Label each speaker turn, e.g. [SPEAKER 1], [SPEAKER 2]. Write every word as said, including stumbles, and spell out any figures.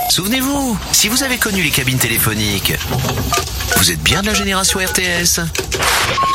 [SPEAKER 1] Souvenez-vous, si vous avez connu les cabines téléphoniques, vous êtes bien de la génération R T S.